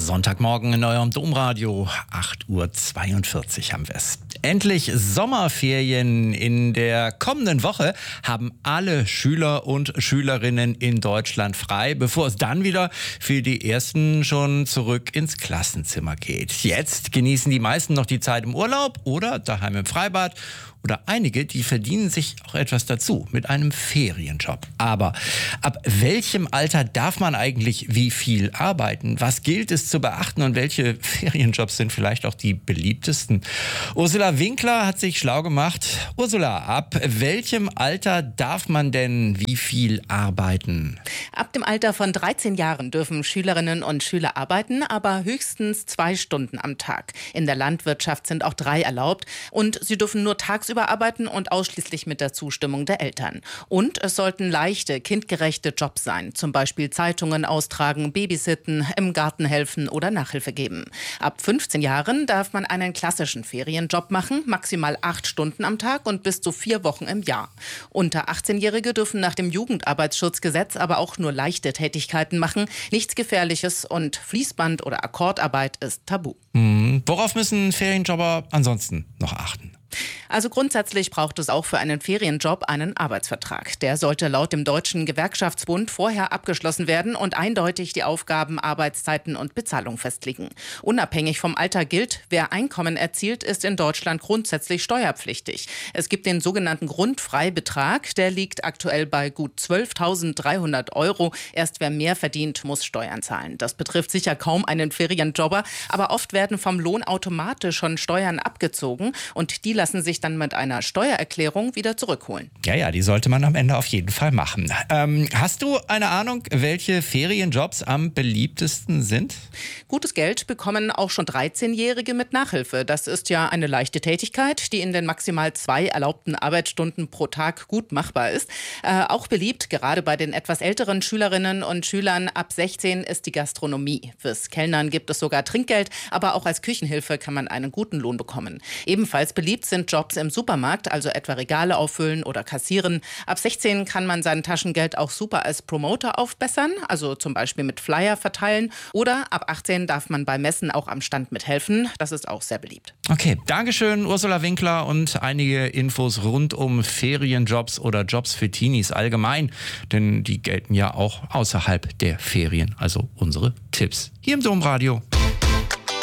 Sonntagmorgen in eurem Domradio, 8:42 Uhr haben wir es. Endlich Sommerferien. In der kommenden Woche haben alle Schüler und Schülerinnen in Deutschland frei, bevor es dann wieder für die Ersten schon zurück ins Klassenzimmer geht. Jetzt genießen die meisten noch die Zeit im Urlaub oder daheim im Freibad. Oder einige, die verdienen sich auch etwas dazu mit einem Ferienjob. Aber ab welchem Alter darf man eigentlich wie viel arbeiten? Was gilt es zu beachten und welche Ferienjobs sind vielleicht auch die beliebtesten? Ursula Winkler hat sich schlau gemacht. Ursula, ab welchem Alter darf man denn wie viel arbeiten? Ab dem Alter von 13 Jahren dürfen Schülerinnen und Schüler arbeiten, aber höchstens 2 Stunden am Tag. In der Landwirtschaft sind auch 3 erlaubt und sie dürfen nur tagsüber arbeiten und ausschließlich mit der Zustimmung der Eltern. Und es sollten leichte, kindgerechte Jobs sein, zum Beispiel Zeitungen austragen, babysitten, im Garten helfen oder Nachhilfe geben. Ab 15 Jahren darf man einen klassischen Ferienjob machen, maximal 8 Stunden am Tag und bis zu 4 Wochen im Jahr. Unter 18-Jährige dürfen nach dem Jugendarbeitsschutzgesetz aber auch nur leichte Tätigkeiten machen, nichts Gefährliches, und Fließband- oder Akkordarbeit ist tabu. Worauf müssen Ferienjobber ansonsten noch achten? Also grundsätzlich braucht es auch für einen Ferienjob einen Arbeitsvertrag. Der sollte laut dem Deutschen Gewerkschaftsbund vorher abgeschlossen werden und eindeutig die Aufgaben, Arbeitszeiten und Bezahlung festlegen. Unabhängig vom Alter gilt, wer Einkommen erzielt, ist in Deutschland grundsätzlich steuerpflichtig. Es gibt den sogenannten Grundfreibetrag, der liegt aktuell bei gut 12.300 €. Erst wer mehr verdient, muss Steuern zahlen. Das betrifft sicher kaum einen Ferienjobber, aber oft werden vom Lohn automatisch schon Steuern abgezogen und die lassen sich dann mit einer Steuererklärung wieder zurückholen. Ja, die sollte man am Ende auf jeden Fall machen. Hast du eine Ahnung, welche Ferienjobs am beliebtesten sind? Gutes Geld bekommen auch schon 13-Jährige mit Nachhilfe. Das ist ja eine leichte Tätigkeit, die in den maximal 2 erlaubten Arbeitsstunden pro Tag gut machbar ist. Auch beliebt, gerade bei den etwas älteren Schülerinnen und Schülern ab 16, ist die Gastronomie. Fürs Kellnern gibt es sogar Trinkgeld, aber auch als Küchenhilfe kann man einen guten Lohn bekommen. Ebenfalls beliebt sind Jobs im Supermarkt, also etwa Regale auffüllen oder kassieren. Ab 16 kann man sein Taschengeld auch super als Promoter aufbessern, also zum Beispiel mit Flyer verteilen. Oder ab 18 darf man bei Messen auch am Stand mithelfen. Das ist auch sehr beliebt. Okay, Dankeschön Ursula Winkler, und einige Infos rund um Ferienjobs oder Jobs für Teenies allgemein. Denn die gelten ja auch außerhalb der Ferien, also unsere Tipps hier im Domradio.